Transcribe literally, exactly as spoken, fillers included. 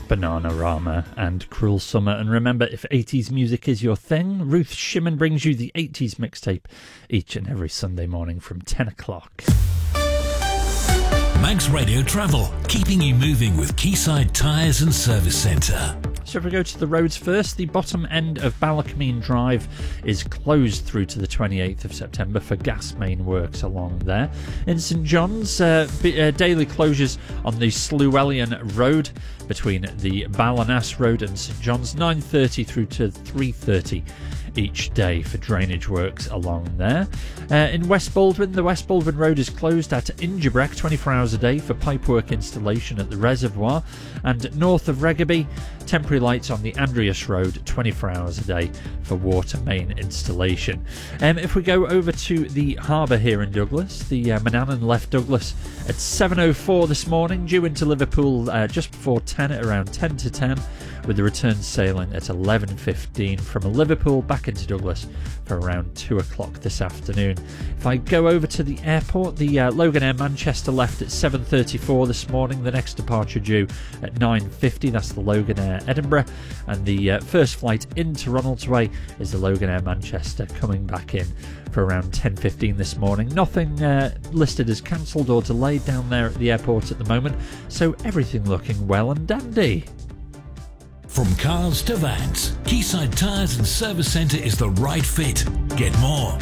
Bananarama and Cruel Summer. And remember, if eighties music is your thing, Ruth Shimon brings you the eighties mixtape each and every Sunday morning from ten o'clock. Manx Radio Travel, keeping you moving with Quayside Tyres and Service Centre. So if we go to the roads first, the bottom end of Ballacamine Drive is closed through to the twenty-eighth of September for gas main works along there. In St John's, uh, b- uh, daily closures on the Slewellian Road between the Ballanas Road and St John's, nine thirty through to three thirty each day for drainage works along there. Uh, in West Baldwin, the West Baldwin Road is closed at Ingebrek twenty-four hours a day for pipework installation at the reservoir, and north of Regaby, temporary lights on the Andreas Road twenty-four hours a day for water main installation. Um, if we go over to the harbour here in Douglas, the uh, Manannan left Douglas at seven oh four this morning, due into Liverpool uh, just before ten at around ten to ten, with the return sailing at eleven fifteen from Liverpool back into Douglas for around two o'clock this afternoon. If I go over to the airport, the uh, Loganair Manchester left at seven thirty-four this morning, the next departure due at nine fifty, that's the Loganair Edinburgh, and the uh, first flight into Ronaldsway is the Loganair Manchester coming back in for around ten fifteen this morning. Nothing uh, listed as cancelled or delayed down there at the airport at the moment, so everything looking well and dandy. From cars to vans, Quayside Tyres and Service Centre is the right fit. Get more